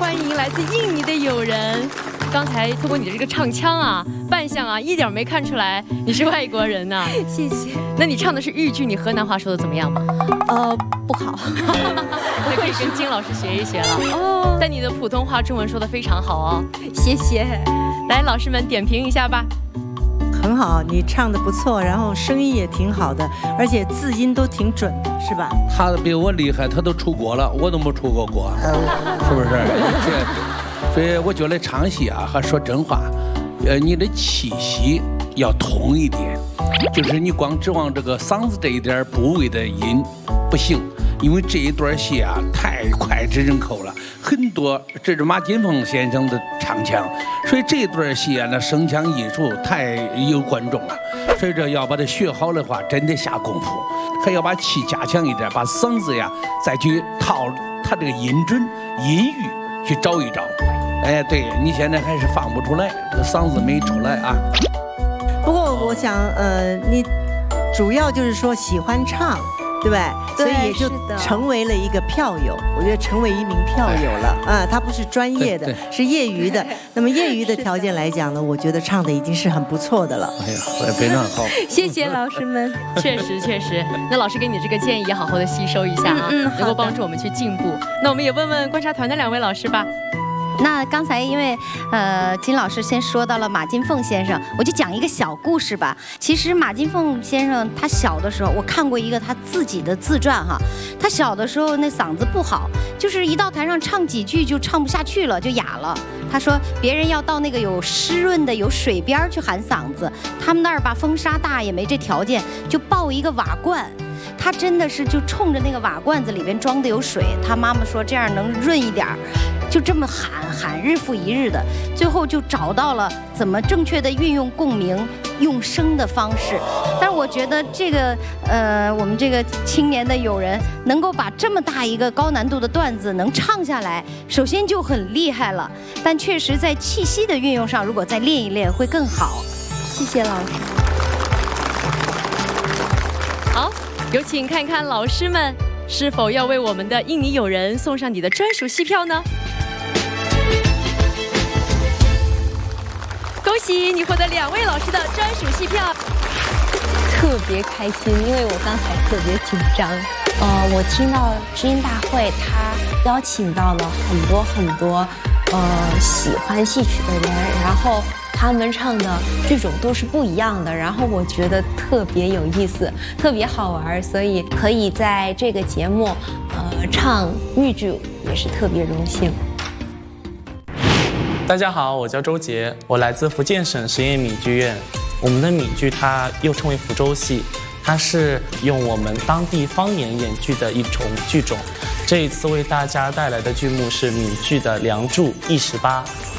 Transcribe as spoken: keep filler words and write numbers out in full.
欢迎来自印尼的友人。刚才通过你的这个唱腔啊、扮相啊，一点没看出来你是外国人呢、啊。 谢谢。 那你唱的是豫剧，你河南话说的怎么样吗？ 呃，不好， 那可以跟金老师学一学了。哦，但你的普通话、中文说的非常好哦。 谢谢。 来，老师们点评一下吧。 很好，你唱的不错，然后声音也挺好的，而且字音都挺准的，是吧？ 他比我厉害，他都出国了，我都没出过国，是不是？这，所以我觉得唱戏啊和说真话，呃，你的气息要通一点，就是你光指望这个嗓子这一点部位的音不行，因为这一段戏啊太脍炙人口了，很多这是马金凤先生的唱腔，所以这一段戏啊那声腔艺术太有观众了，所以这要把它学好的话，真得下功夫，还要把气加强一点，把嗓子呀再去套它这个音准、音域去找一找。哎，对你现在还是放不出来，这个嗓子没出来啊。 不过我想，呃，你主要就是说喜欢唱。对不对？所以也就成为了一个票友，我觉得成为一名票友了啊。他不是专业的，是业余的。那么业余的条件来讲呢，我觉得唱的已经是很不错的了。 哎呀，非常好。 谢谢老师们。 确实确实，那老师给你这个建议也好好的吸收一下啊，嗯嗯、能够帮助我们去进步。那我们也问问观察团的两位老师吧。 那刚才因为呃金老师先说到了马金凤先生，我就讲一个小故事吧。其实马金凤先生他小的时候，我看过一个他自己的自传哈。他小的时候那嗓子不好，就是一到台上唱几句就唱不下去了，就哑了。他说别人要到那个有湿润的有水边去喊嗓子，他们那儿吧风沙大也没这条件，就抱一个瓦罐。他真的是就冲着那个瓦罐子里边装的有水，他妈妈说这样能润一点儿，就这么喊喊日复一日的，最后就找到了怎么正确的运用共鸣、用声的方式。但是我觉得这个呃，我们这个青年的友人能够把这么大一个高难度的段子能唱下来，首先就很厉害了。但确实在气息的运用上，如果再练一练会更好。谢谢老师。 好。有请看看老师们是否要为我们的印尼友人送上你的专属戏票呢？恭喜你获得两位老师的专属戏票。 特别开心，因为我刚才特别紧张。呃，我听到知音大会他邀请到了很多很多呃喜欢戏曲的人，然后他们唱的剧种都是不一样的，然后我觉得特别有意思，特别好玩，所以可以在这个节目呃唱豫剧也是特别荣幸。 大家好，我叫周杰，我来自福建省实验闽剧院。我们的闽剧它又称为福州戏，它是用我们当地方言演剧的一种剧种。这一次为大家带来的剧目是闽剧的《梁祝》一十八。